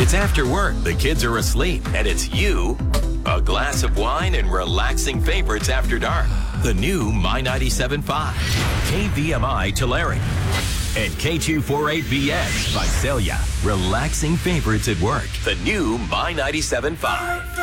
It's after work, the kids are asleep, and it's you, a glass of wine, and relaxing favorites after dark. The new My 97.5, KVMI Tulare, and K248BX Visalia. Relaxing favorites at work. The new My 97.5.